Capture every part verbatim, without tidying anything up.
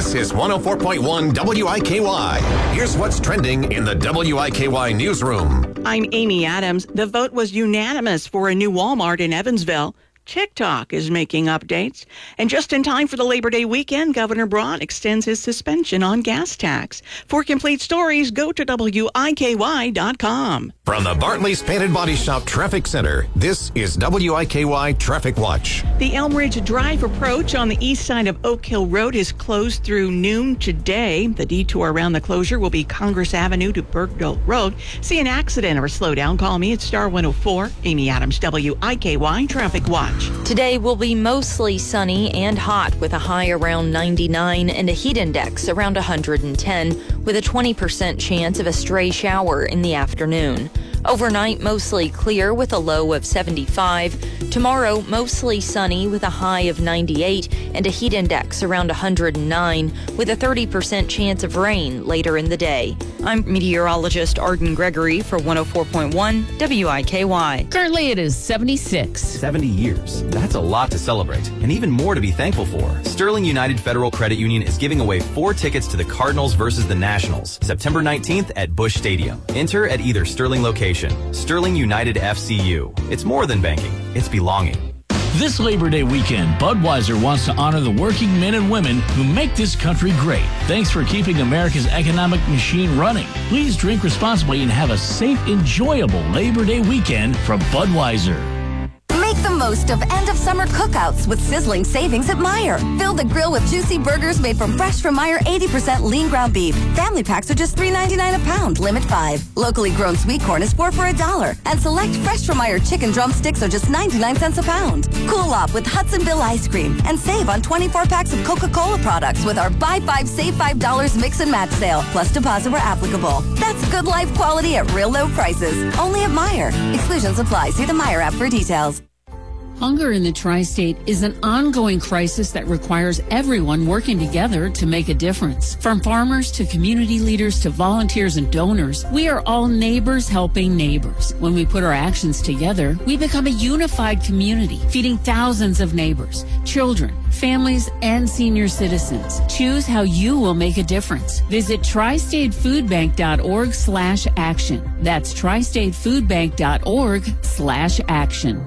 This is one oh four point one W I K Y. Here's what's trending in the W I K Y newsroom. I'm Amy Adams. The vote was unanimous for a new Walmart in Evansville. TikTok is making updates. And just in time for the Labor Day weekend, Governor Braun extends his suspension on gas tax. For complete stories, go to W I K Y dot com. From the Bartley's Painted Body Shop Traffic Center, this is W I K Y Traffic Watch. The Elm Ridge Drive approach on the east side of Oak Hill Road is closed through noon today. The detour around the closure will be Congress Avenue to Burkdale Road. See an accident or slow down, call me at Star one oh four. Amy Adams, W I K Y Traffic Watch. Today will be mostly sunny and hot with a high around ninety-nine and a heat index around one hundred ten with a twenty percent chance of a stray shower in the afternoon. Overnight, mostly clear with a low of seventy-five. Tomorrow, mostly sunny with a high of ninety-eight and a heat index around one hundred nine with a thirty percent chance of rain later in the day. I'm meteorologist Arden Gregory for one oh four point one W I K Y. Currently, it is seventy-six. seventy years. That's a lot to celebrate, and even more to be thankful for. Sterling United Federal Credit Union is giving away four tickets to the Cardinals versus the Nationals, September nineteenth at Busch Stadium. Enter at either Sterling location. Sterling United F C U. It's more than banking. It's belonging. This Labor Day weekend, Budweiser wants to honor the working men and women who make this country great. Thanks for keeping America's economic machine running. Please drink responsibly and have a safe, enjoyable Labor Day weekend from Budweiser. Make the most of end-of-summer cookouts with sizzling savings at Meijer. Fill the grill with juicy burgers made from fresh from Meijer eighty percent lean ground beef. Family packs are just three ninety-nine a pound, limit five. Locally grown sweet corn is four for a dollar. And select fresh from Meijer chicken drumsticks are just ninety-nine cents a pound. Cool off with Hudsonville ice cream and save on twenty-four packs of Coca-Cola products with our buy five, save five dollars mix and match sale, plus deposit where applicable. That's good life quality at real low prices. Only at Meijer. Exclusions apply. See the Meijer app for details. Hunger in the tri-state is an ongoing crisis that requires everyone working together to make a difference. From farmers to community leaders to volunteers and donors, we are all neighbors helping neighbors. When we put our actions together, we become a unified community, feeding thousands of neighbors, children, families, and senior citizens. Choose how you will make a difference. Visit tri state food bank dot org slash action. That's tri state food bank dot org slash action.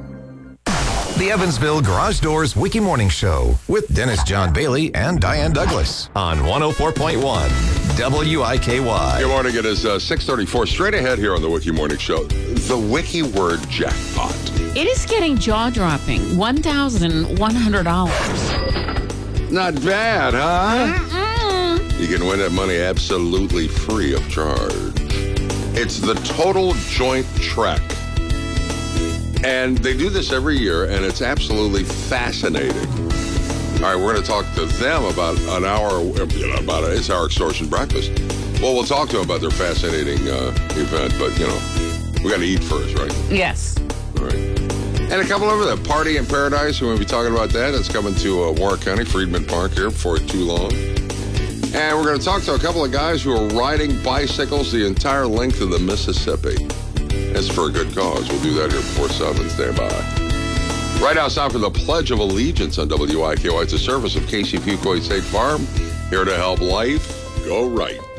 The Evansville Garage Doors Wiki Morning Show with Dennis John Bailey and Diane Douglas on one oh four point one W I K Y. Good morning. It is uh, six thirty-four. Straight ahead here on the Wiki Morning Show. The Wiki Word Jackpot. It is getting jaw-dropping, one thousand one hundred dollars. Not bad, huh? Mm-mm. You can win that money absolutely free of charge. It's the Total Joint Trek. And they do this every year, and it's absolutely fascinating. All right, we're going to talk to them about an hour, you know, about it. It's our extortion breakfast. Well, we'll talk to them about their fascinating uh, event, but, you know, we got to eat first, right? Yes. All right. And a couple over there, Party in Paradise, we're going to be talking about that. It's coming to uh, Warren County, Freedman Park here before too long. And we're going to talk to a couple of guys who are riding bicycles the entire length of the Mississippi. It's for a good cause. We'll do that here before seven. Stand by. Right now, it's time for the Pledge of Allegiance on W I K Y. It's a service of Casey Fuquay State Farm, here to help life go right.